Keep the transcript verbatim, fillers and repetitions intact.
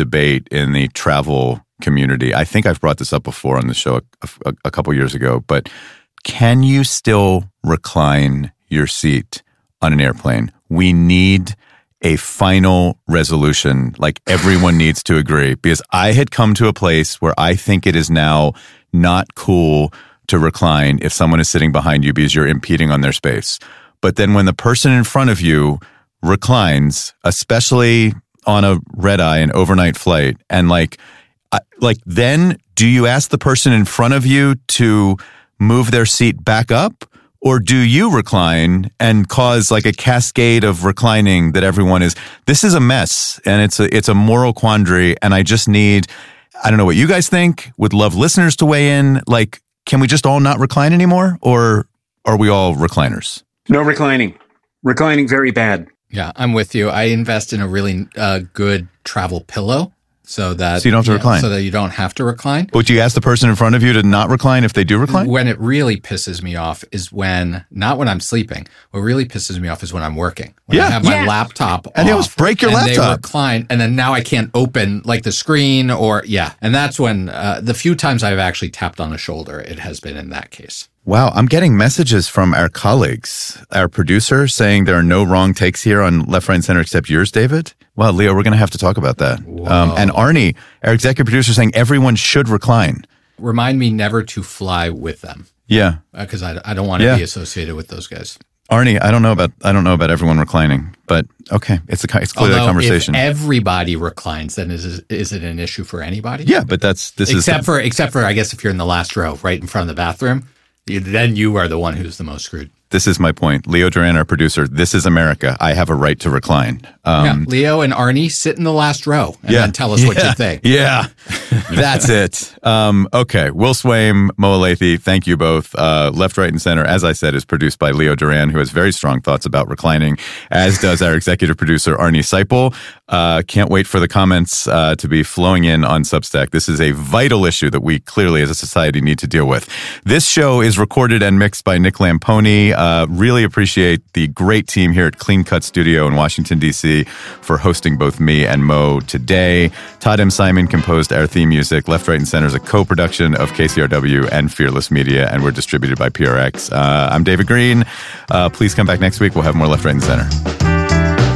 debate in the travel community. I think I've brought this up before on the show a, a, a couple years ago, but can you still recline your seat on an airplane? We need a final resolution. Like, everyone needs to agree, because I had come to a place where I think it is now not cool to recline if someone is sitting behind you because you're impeding on their space. But then when the person in front of you reclines, especially on a red-eye, an overnight flight, and like, like then do you ask the person in front of you to move their seat back up? Or do you recline and cause like a cascade of reclining that everyone is? This is a mess, and it's a it's a moral quandary. And I just need, I don't know what you guys think. Would love listeners to weigh in. Like, can we just all not recline anymore, or are we all recliners? No reclining. Reclining very bad. Yeah, I'm with you. I invest in a really uh, good travel pillow. So that so you don't have to you recline. Know, so that you don't have to recline. But do you ask the person in front of you to not recline if they do recline? When it really pisses me off is when, not when I'm sleeping. What really pisses me off is when I'm working. When yeah. I have my yeah. laptop and off. they almost break your and laptop. They recline, and then now I can't open like the screen or, yeah. And that's when, uh, the few times I've actually tapped on a shoulder, it has been in that case. Wow, I'm getting messages from our colleagues, our producer, saying there are no wrong takes here on Left, Right, and Center except yours, David. Well, Leo, we're going to have to talk about that. Um, and Arnie, our executive producer, saying everyone should recline. Remind me never to fly with them. Yeah. Because uh, I, I don't want to yeah. be associated with those guys. Arnie, I don't know about I don't know about everyone reclining, but okay, it's a it's clearly Although a conversation. If everybody reclines, then is is it an issue for anybody? Yeah, but that's this except is except for except for I guess if you're in the last row, right in front of the bathroom. You, then you are the one who's the most screwed. This is my point. Leo Duran, our producer, this is America. I have a right to recline. Um, yeah, Leo and Arnie sit in the last row and yeah, then tell us yeah, what you think. Yeah, that's it. Um, okay, Will Swaim, Mo Alethi, thank you both. Uh, Left, Right, and Center, as I said, is produced by Leo Duran, who has very strong thoughts about reclining, as does our executive producer, Arnie Seipel. Uh, can't wait for the comments uh, to be flowing in on Substack. This is a vital issue that we clearly as a society need to deal with. This show is recorded and mixed by Nick Lamponi. Uh, really appreciate the great team here at Clean Cut Studio in Washington, D C for hosting both me and Mo today. Todd M. Simon composed our theme music. Left, Right, and Center is a co-production of K C R W and Fearless Media, and we're distributed by P R X. Uh, I'm David Green. Uh, please come back next week. We'll have more Left, Right, and Center.